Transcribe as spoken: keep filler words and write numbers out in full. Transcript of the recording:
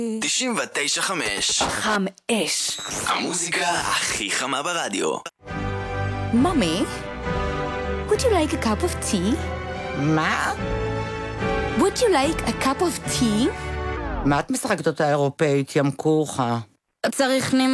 תשעים ותשע חמש חם אש. המוזיקה הכי חמה ברדיו. Mommy, would you like a cup of tea? מה? Would you like a cup of tea? מה את משחקת אותה אירופאית, ים כורחה? צריך נימוק.